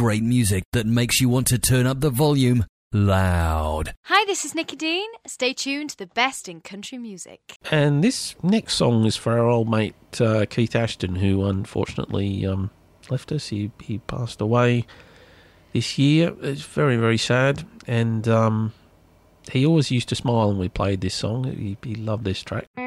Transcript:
great music that makes you want to turn up the volume loud. Hi, this is Nikki Dean. Stay tuned to the best in country music. And this next song is for our old mate Keith Ashton, who unfortunately left us. He passed away this year. It's very, very sad. And he always used to smile when we played this song. He loved this track.